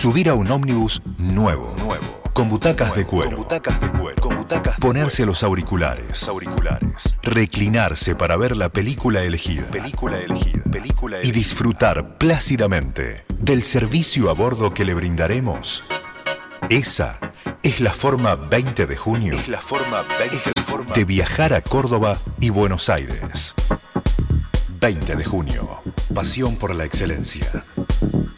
Subir a un ómnibus nuevo. Con butacas de cuero. Ponerse los auriculares. Reclinarse para ver la película elegida. Y disfrutar plácidamente del servicio a bordo que le brindaremos. Esa es la forma 20 de junio de viajar a Córdoba y Buenos Aires. 20 de junio. Pasión por la excelencia.